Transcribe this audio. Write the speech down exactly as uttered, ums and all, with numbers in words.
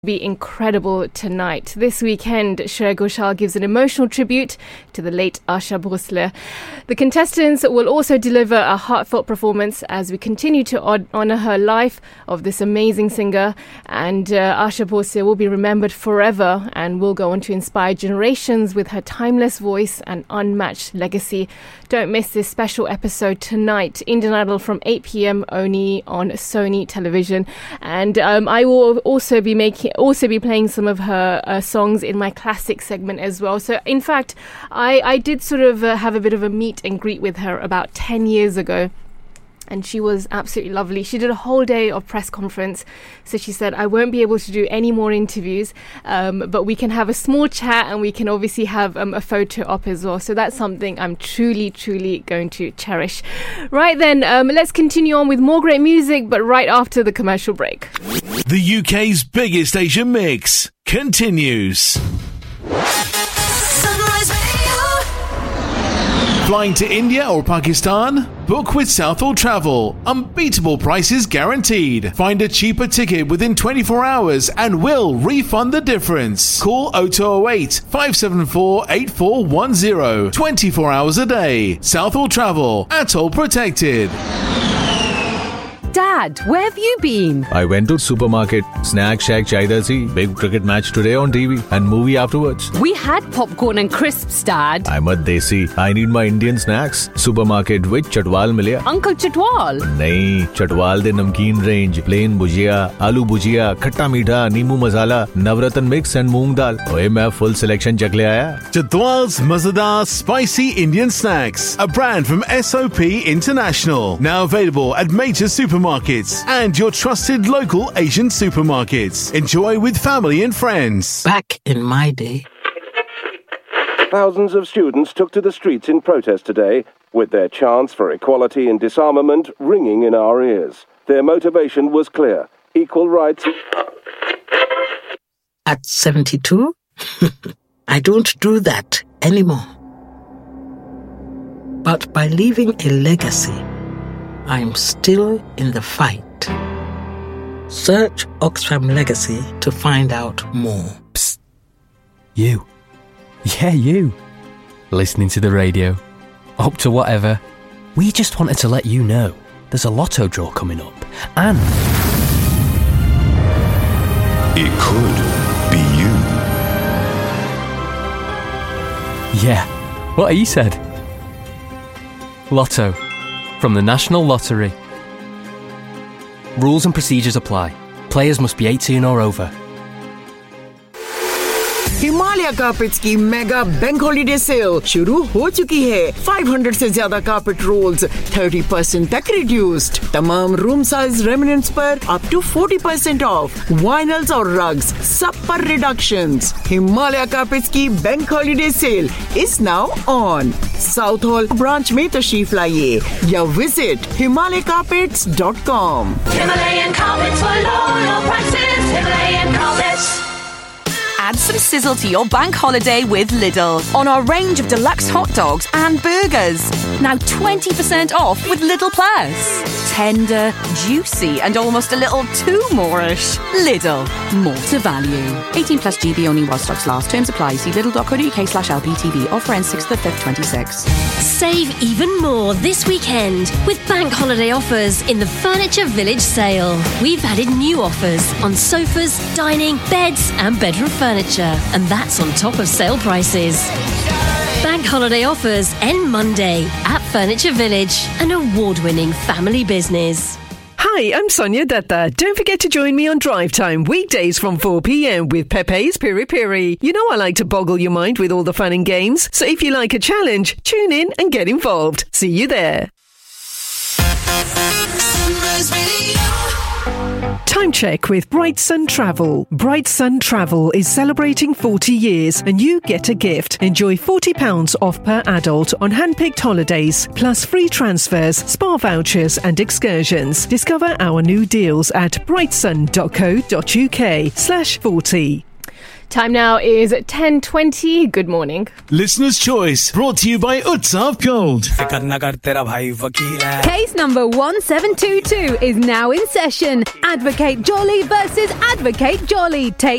Be incredible tonight. This weekend, Shreya Ghoshal gives an emotional tribute to the late Asha Bhosle. The contestants will also deliver a heartfelt performance as we continue to on- honour her life of this amazing singer. And uh, Asha Bhosle will be remembered forever and will go on to inspire generations with her timeless voice and unmatched legacy. Don't miss this special episode tonight, Indian Idol from eight p.m. only on Sony Television. And um, I will also be making also be playing some of her uh, songs in my classic segment as well. So in fact, I, I did sort of uh, have a bit of a meet and greet with her about ten years ago. And she was absolutely lovely. She did a whole day of press conference. So she said, I won't be able to do any more interviews, um, but we can have a small chat and we can obviously have um, a photo op as well. So that's something I'm truly, truly going to cherish. Right then, um, let's continue on with more great music, but right after the commercial break. The U K's biggest Asian mix continues. Flying to India or Pakistan? Book with Southall Travel. Unbeatable prices guaranteed. Find a cheaper ticket within twenty-four hours and we'll refund the difference. Call oh two oh eight, five seven four, eight four one oh. twenty-four hours a day. Southall Travel. Atoll protected. Dad, where have you been? I went to supermarket. Snack shack chahiye thi. Big cricket match today on T V and movie afterwards. We had popcorn and crisps, Dad. I'm a desi. I need my Indian snacks. Supermarket with Chatwal milya. Uncle Chatwal? Nahi, Chatwal de namkeen range. Plain bhujia, aloo bhujia, khatta meetha, neemu masala, navratan mix and moong dal. Oye, main full selection chak le aaya. Chatwal's Mazadar Spicy Indian Snacks. A brand from S O P International. Now available at major supermarkets. Markets and your trusted local Asian supermarkets. Enjoy with family and friends. Back in my day, thousands of students took to the streets in protest today, with their chants for equality and disarmament ringing in our ears. Their motivation was clear: equal rights. At seventy-two, I don't do that anymore. But by leaving a legacy, I'm still in the fight. Search Oxfam Legacy to find out more. Psst. You. Yeah, you. Listening to the radio. Up to whatever. We just wanted to let you know there's a lotto draw coming up. And it could be you. Yeah, what he said. Lotto. From the National Lottery. Rules and procedures apply. Players must be eighteen or over. Himalaya carpets की mega bank holiday cell शुरू हो चुकी है। पाँच सौ से ज्यादा carpet roles तीस परसेंट तक रिड्यूस्ड। तमाम रूम साइज रेमिनेंट्स पर अप टू चालीस परसेंट ऑफ। वाइनल्स और रग्स सब पर रिडक्शंस। हिमालय कार्पेट्स की bank holiday cell is now on. South hall branch में तशरीफ लाइए या visit Himalaya carpets dot com. Himalayan carpets for loyal prices. Himalayan carpets. Add some sizzle to your bank holiday with Lidl on our range of deluxe hot dogs and burgers. Now twenty percent off with Lidl Plus. Tender, juicy and almost a little too more-ish. Lidl, more to value. eighteen plus G B only while stocks last. Terms apply. See lidl.co.uk slash LPTV. Offer ends sixth of the fifth, twenty-six. Save even more this weekend with bank holiday offers in the Furniture Village sale. We've added new offers on sofas, dining, beds and bedroom furniture. And that's on top of sale prices. Bank holiday offers end Monday at Furniture Village, an award-winning family business. Hi, I'm Sonia Datta. Don't forget to join me on Drive Time weekdays from four p.m. with Pepe's Piri Piri. You know I like to boggle your mind with all the fun and games, so if you like a challenge, tune in and get involved. See you there. Time check with Bright Sun Travel. Bright Sun Travel is celebrating forty years and you get a gift. Enjoy forty pounds off per adult on hand-picked holidays, plus free transfers, spa vouchers and excursions. Discover our new deals at brightsun.co.uk slash 40. Time now is ten twenty. Good morning. Listener's Choice, brought to you by Utsav Gold. Case number one seven two two is now in session. Advocate Jolly versus Advocate Jolly. Take